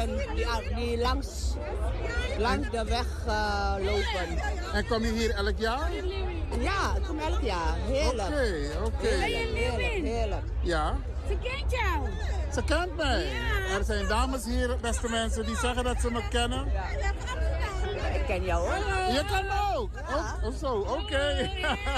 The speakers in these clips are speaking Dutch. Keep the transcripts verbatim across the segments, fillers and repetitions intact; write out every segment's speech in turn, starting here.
die, die langs, langs de weg uh, lopen. En kom je hier elk jaar? Ja, ik kom elk jaar. Heerlijk. Oké, okay, oké. Okay. Heerlijk, heerlijk, heerlijk. Ja. Ze kent jou. Ze kent mij. Ja. Er zijn dames hier, beste mensen, die zeggen dat ze me kennen. Ja. Ik ken jou hoor. Je kent me ook? Ja. Of zo, oké. Okay.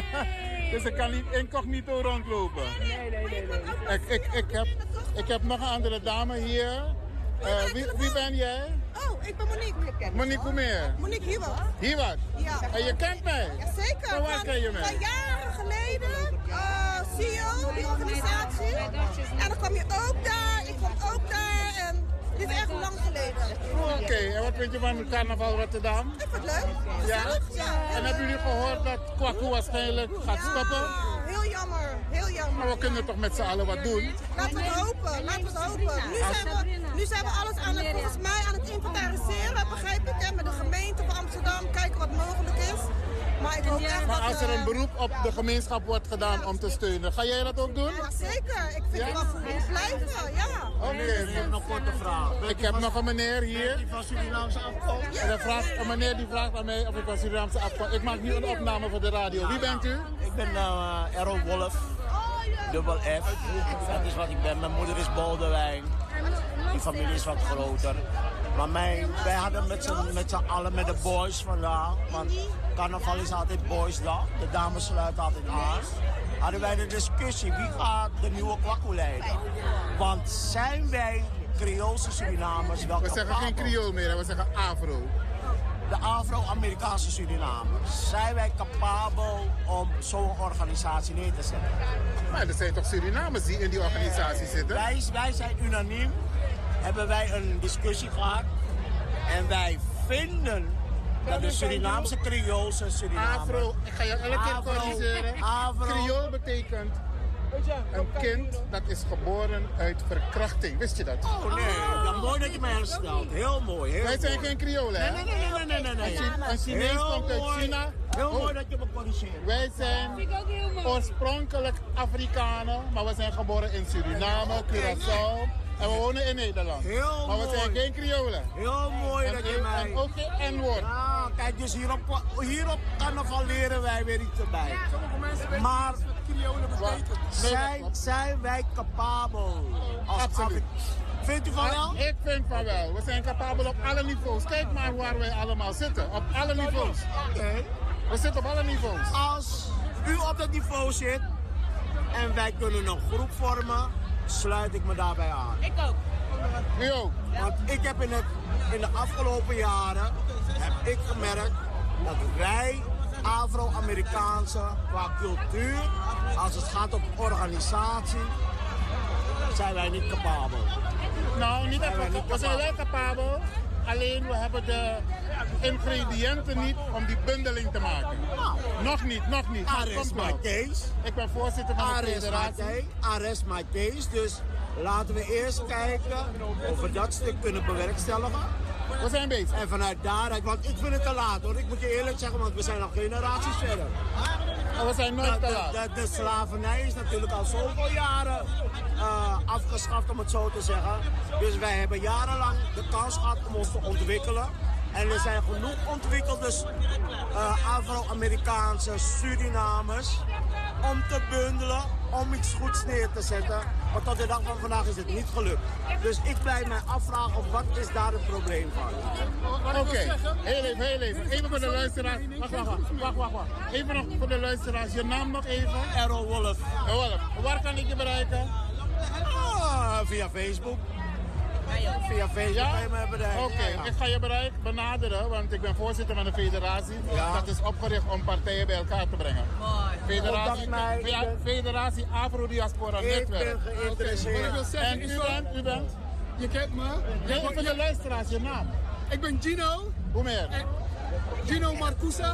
Dus ik kan niet incognito rondlopen. Nee, nee, nee, nee. Ik, ik, ik, heb, ik heb nog een andere dame hier. Uh, wie, wie ben jij? Oh, ik ben Monique. Monique Comer. Monique Hiewat. Hiewat? Ja. En je kent mij? Jazeker. Van waar ken je mij? Van jaren geleden. Uh, C E O, die organisatie. En dan kwam je ook daar. Ik kwam ook daar. En dit is echt lang geleden. Oké, okay. En wat vind je van carnaval Rotterdam? Ik vond het leuk. Gezellig. Ja? Ja. En hebben jullie gehoord dat Kwaku waarschijnlijk gaat stoppen? Ja, heel jammer. Heel jammer. Maar we kunnen toch met z'n allen wat doen? Laten we het hopen. Laten we het hopen. Nu zijn we, nu zijn we alles aan het, volgens mij aan het inventariseren, begrijp ik. Hè, met de gemeente van Amsterdam. Kijken wat mogelijk is. Maar ik hoop echt maar dat, als er een uh, beroep op de gemeenschap wordt gedaan om te steunen, ga jij dat ook doen? Ja, zeker. Ik vind het wel voor ons blijven. Ja. Oké. Okay. Ik heb nog een korte vraag. Ik heb nog een meneer hier. Die van Surinaamse afkomst. En een, vraag, een meneer die vraagt aan mij of ik van Surinaamse afkomst. Ik maak nu een opname voor de radio. Wie bent u? Ik ben uh, Errol Wolf. Dubbel F. Dat is wat ik ben. Mijn moeder is Boldewijn. Die familie is wat groter. Maar mijn, wij hadden met z'n, met z'n allen, met de boys vandaag, want carnaval is altijd boysdag, de dames sluiten altijd aan, hadden wij de discussie wie gaat de nieuwe Kwaku leiden. Want zijn wij Creoolse Surinamers wel We zeggen geen Creool meer, we zeggen Afro. De Afro-Amerikaanse Surinamers, zijn wij capabel om zo'n organisatie neer te zetten? Maar er zijn toch Surinamers die in die organisatie zitten? Wij, wij zijn unaniem. Hebben wij een discussie gehad. En wij vinden dat de Surinaamse Creoolse Surinamers... Afro, ik ga je elke keer corrigeren. Afro. Creool betekent een kind dat is geboren uit verkrachting. Wist je dat? Oh nee, dan mooi dat je mij herstelt. Heel mooi. Heel Wij zijn mooi. geen Creolen, hè? Nee, nee, nee, nee, nee, nee. nee. Een Chinees Heel komt uit mooi. China. Heel Oh. mooi dat je me corrigeert. Wij zijn oorspronkelijk Afrikanen, maar we zijn geboren in Suriname, Curaçao en we wonen in Nederland. Heel maar we mooi. zijn geen Creolen. Heel mooi En, dat je mij... en ook geen N-woord. Ja, kijk, dus hierop, hierop carnaval leren wij weer iets erbij. Maar zijn, zijn wij capabel? Als Absoluut. Afri- Vindt u van wel? Ik vind van wel. We zijn capabel op alle niveaus. Kijk maar waar wij allemaal zitten. Op alle niveaus. Oké. We zitten op alle niveaus. Als u op dat niveau zit en wij kunnen een groep vormen, sluit ik me daarbij aan. Ik ook. U ook. Want ik heb in, het, in de afgelopen jaren heb ik gemerkt dat wij Afro-Amerikaanse qua cultuur, als het gaat om organisatie, zijn wij niet capabel. Nou, niet even. We zijn wel capabel. Alleen we hebben de ingrediënten niet om die bundeling te maken. Nog niet, nog niet. Maar het Arrest komt my wel. case. Ik ben voorzitter van de Arrest my federatie. case. Arrest my case. Dus laten we eerst kijken of we dat stuk kunnen bewerkstelligen. We zijn bezig. En vanuit daaruit, want ik vind het te laat hoor. Ik moet je eerlijk zeggen, want we zijn al generaties verder. En we zijn nooit te De, laat. de, de slavernij is natuurlijk al zoveel jaren uh, afgeschaft, om het zo te zeggen. Dus wij hebben jarenlang de kans gehad om ons te ontwikkelen. En er zijn genoeg ontwikkelde uh, Afro-Amerikaanse Surinamers om te bundelen, om iets goeds neer te zetten. Maar tot de dag van vandaag is het niet gelukt. Dus ik blijf mij afvragen, wat is daar het probleem van? Oké, okay. heel even, heel even. Even voor de luisteraars. Wacht, wacht, wacht. wacht, wacht, wacht. Even nog voor de luisteraars. Je naam nog even? Errol Wolf. Wolf. Waar kan ik je bereiken? Ah, via Facebook. Via Facebook Ja? kan je me bereiken. Oké, okay. Ja, ja. Ik ga je bereiken, benaderen, want ik ben voorzitter van de federatie. Ja. Dat is opgericht om partijen bij elkaar te brengen. Federatie, Contact mij, Fe- ik ben- Federatie Afro-Diaspora Ik Netwerk. ben geïnteresseerd. Wat ik wil zeggen En is u van, bent, u bent? je kent me. Nee, voor de luisteraars, je naam. Ik ben Gino. Hoe meer? Gino Marcusa.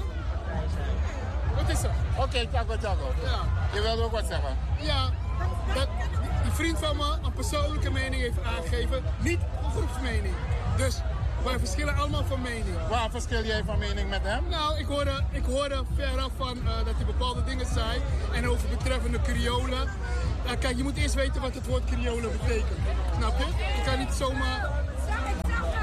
Wat is er? Oké, okay, Taco Taco. Ja. Je wilde ook wat zeggen? Ja, dat die vriend van me een persoonlijke mening heeft aangegeven. Niet een groepsmening. Dus wij verschillen allemaal van mening. Waar verschil jij van mening met hem? Nou, ik hoorde, ik hoorde veraf van uh, dat hij bepaalde dingen zei. En over betreffende Kriolen. Uh, kijk, je moet eerst weten wat het woord Kriolen betekent. Snap je? Je kan niet zomaar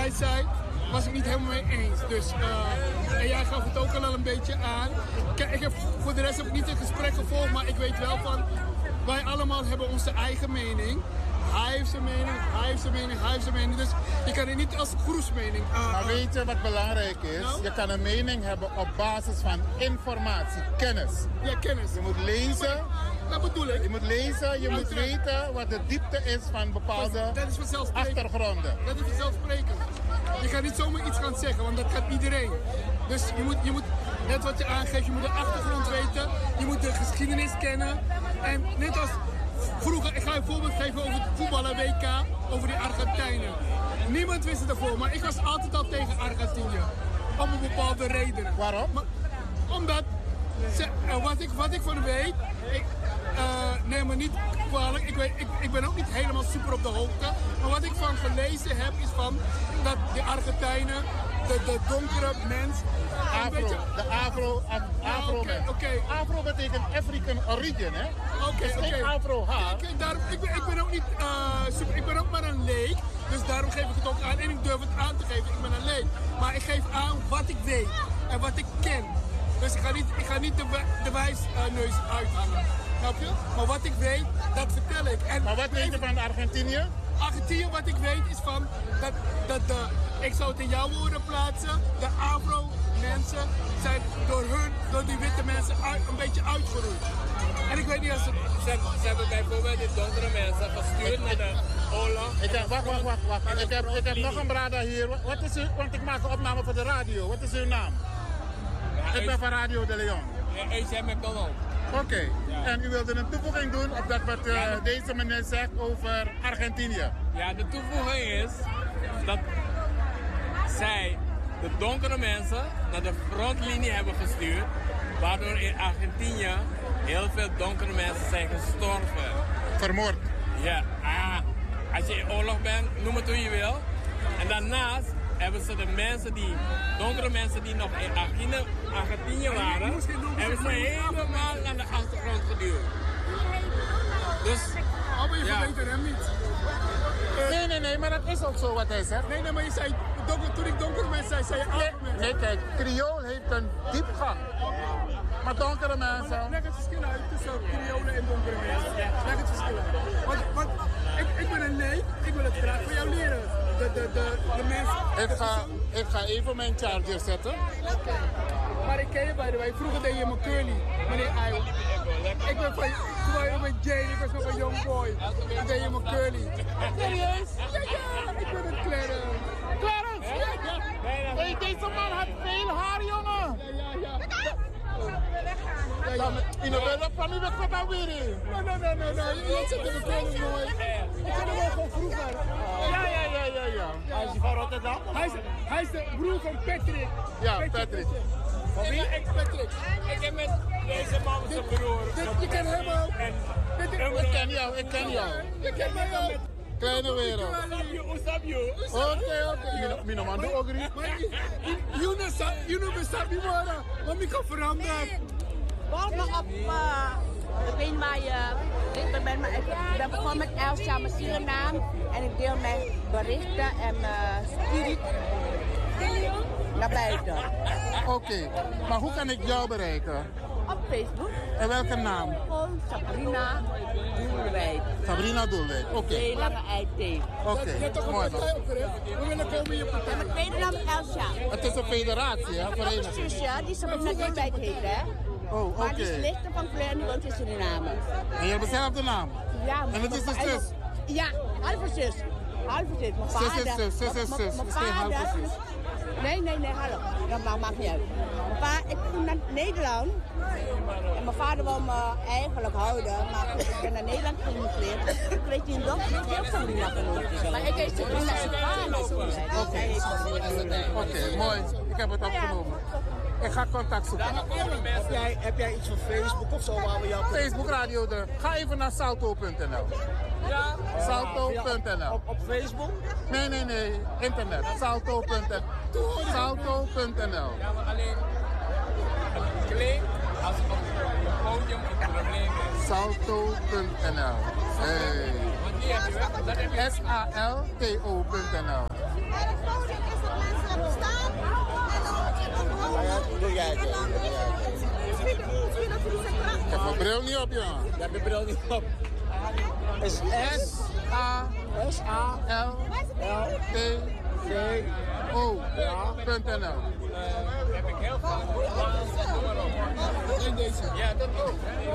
jij zei, was ik niet helemaal mee eens. Dus, uh, en jij gaf het ook al een beetje aan. Kijk, ik heb voor de rest heb ik niet een gesprek gevolgd, maar ik weet wel van, wij allemaal hebben onze eigen mening. Hij heeft zijn mening, hij heeft zijn mening, hij heeft zijn mening. Dus je kan het niet als groepsmening. Uh, maar weet je wat belangrijk is? Nou? Je kan een mening hebben op basis van informatie, kennis. Ja, kennis. Je moet lezen. Dat bedoel ik. Je moet lezen, je moet weten wat de diepte is van bepaalde dat is vanzelfsprekend. achtergronden. Dat is vanzelfsprekend. Je kan niet zomaar iets gaan zeggen, want dat kan iedereen. Dus je moet, je moet net wat je aangeeft, je moet de achtergrond weten. Je moet de geschiedenis kennen. En net als vroeger, ik ga een voorbeeld geven over het voetballen W K, over die Argentijnen. Niemand wist het ervoor, maar ik was altijd al tegen Argentinië. Om een bepaalde reden. Waarom? Maar, omdat, ze, uh, wat, ik, wat ik van weet, ik, uh, neem me niet kwalijk, ik, weet, ik, ik ben ook niet helemaal super op de hoogte. Maar wat ik van gelezen heb is van dat de Argentijnen, de, de donkere mens... Afro, beetje, de Afro, Afro ja, mens. Okay, okay. Afro betekent African origin, hè? Oké, okay, oké. Okay. Afro haar. Okay, daarom, ik, ben, ik ben ook niet uh, super, ik ben ook maar een leek. Dus daarom geef ik het ook aan en ik durf het aan te geven. Ik ben een leek. Maar ik geef aan wat ik weet en wat ik ken. Dus ik ga niet, ik ga niet de, de wijsneus uh, uithangen. Snap je? Maar wat ik weet, dat vertel ik. En maar wat weet je van Argentinië? Argentinië, wat ik weet, is van dat, dat de, ik zou het in jouw woorden plaatsen, de Afro-mensen zijn door hun, door die witte mensen uit, een beetje uitgeroeid. En ik weet niet als het... Ze, ze hebben bijvoorbeeld die donkere mensen gestuurd naar de oorlog. Ik heb, wacht, wacht, wacht, wacht. Ik heb, ik heb nog een brada hier. Wat is uw, want ik maak een opname voor de radio. Wat is uw naam? Ja, ik ben van Radio de Leon. Eugène McDonald. Oké, okay. Ja. En u wilde een toevoeging doen op dat wat uh, ja, de... deze meneer zegt over Argentinië. Ja, de toevoeging is dat zij de donkere mensen naar de frontlinie hebben gestuurd, waardoor in Argentinië heel veel donkere mensen zijn gestorven. Vermoord. Ja, ah, als je in oorlog bent, noem het hoe je wil. En daarnaast hebben ze de mensen die, donkere mensen die nog in Argentinië, Argentinië waren, hebben ze helemaal naar de achtergrond geduwd. Dus, oh, maar je ja. verbeter hem niet. Uh, nee, nee, nee, maar dat is ook zo wat hij zegt. Nee, nee, maar je zei, donker, toen ik donkere mensen zei, zei je nee, mensen. Nee, kijk, Creool heeft een diepgang. Maar donkere mensen... Maar leg het verschil uit tussen Creolen en donkere mensen. Leg het verschil uit. Want, want ik, ik ben een leek, ik wil het graag van jou leren. De, de, de, de mensen... Ik ga, ik ga even mijn charger zetten. Okay. Maar ik ken je by the way, vroeger deed je me curly, meneer Eil. Ik ben van, toen je met Jane, ik was nog een young boy. Toen deed je me curly. Serieus? Ja, ja, ik ben een Clarence. Clarence? Ja, ja. Hey, deze man had veel haar, jongen. Ja, ja, ja. Ja, ja. In de wereld van u werd wat dan weer in. Nee, nee, nee, nee, nee. Je zit in de curly nooit. Ik ken hem wel van vroeger. Ja, ja, ja, ja, ja. Hij is van Rotterdam? Hij is, hij is de broer van Patrick. Ja, Patrick. Van wie? Patrick. Ik heb met deze man zijn broer. Je kent hem ook. Ik ken jou, ik ken jou. Je kent mij ook. Kleine wereld. Oké, oké. Mijn man doet ook niet. Je noemt me Sabi Mora, maar ik kan veranderen. Volg me op, uh, ik weet niet waar je dit bent, maar ik ben begonnen met Elsa, mijn Suriname. En ik deel mijn berichten en mijn spirit naar buiten. Oké, okay. Maar hoe kan ik jou bereiken? Op Facebook. En welke naam? Gewoon Sabrina Doelwijd. Sabrina Doelwijd, oké. Okay. Heel lange I T. Oké, okay. Mooi man. We willen komen in je partij. Mijn tweede naam is Elsa. Het is een federatie, hè? Mijn zusje, die Sabrina Doelwijd heet, hè? Oh, oké. Maar die is lichter van kleur en die woont in Suriname. En je hebt dezelfde naam? Ja. En het is een zus? Ja, halve zus. Halve zus. Mijn vader. Zus is zus, zus is zus. Mijn is geen halve zus. Nee, nee, nee, hallo. Dat maakt, maakt niet uit. Mijn vader, ik ging naar Nederland. En mijn vader wil me eigenlijk houden. Maar ik ben naar Nederland geïmigreerd. Ik weet niet of ik ook Sabrina genoemd. Maar ik heet Sabrina Savannah. Oké, oké, mooi. Ik heb het opgenomen. Ik ga contact zoeken. Heb jij, heb jij iets van Facebook of zo waar we jou kunnen... Facebook Radio de. Ga even naar salto punt n l. Ja. salto punt n l. Op, op Facebook? Nee, nee, nee. Internet. salto punt n l. salto punt n l. Ja, maar alleen het klinkt als op het podium een probleem is. salto punt n l. Hey. Want die heb je, dat heb je. S A L T O punt n l. Doe jij het. En dan, eh, misschien misschien dat jullie zijn Ik heb mijn bril niet op, jongen. Je hebt je bril niet op. Is S A S A L L T T O Ja. punt N L. Heb ik heel veel. In deze. Ja, dat ook.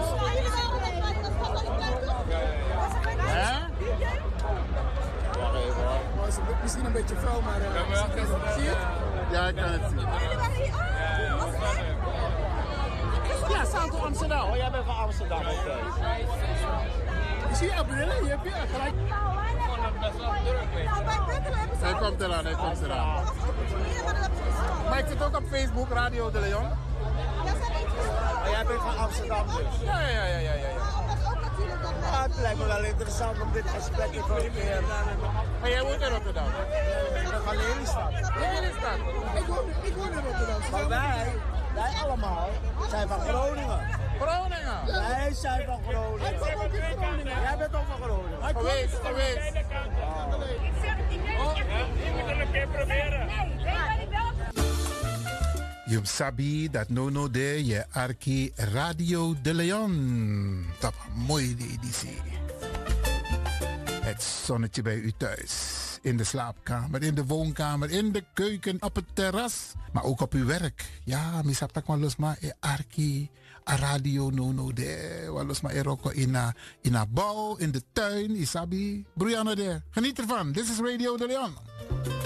Hè? Wacht even hoor. Oh, is het misschien een beetje vuil, maar... Uh, zie je? Ja, ik kan het zien. Ja, Santo Amsterdam. Oh, jij bent van Amsterdam, oké. Je ziet je brillen, je hebt je gelijk. Hij komt eraan, hij komt eraan. Maar ik zit ook op Facebook, Radio de Leon. Oh, jij bent van Amsterdam dus. Ja, ja, ja, ja, ja. ja. Ah, het lijkt me wel interessant om dit gesprek even te leren. Maar jij woont in Rotterdam. Ik ben van Lelystad. Lelystad. Ik woon, ik woon in Rotterdam. Maar wij, wij allemaal, zijn van Groningen. Groningen. Wij zijn van Groningen. Ik kom ook in Groningen. Jij bent ook van Groningen. Geweest, geweest. Je sabi dat no no de je arki Radio de Leon. Dat mooi die editie. Het zonnetje bij u thuis. In de slaapkamer, in de woonkamer, in de keuken, op het terras. Maar ook op uw werk. Ja, misap tak malos ma e arki a radio no no de. Walos ma eroko in a in a bouw, in de tuin, isabi. Broeiano de. Geniet ervan. Dit is Radio de Leon.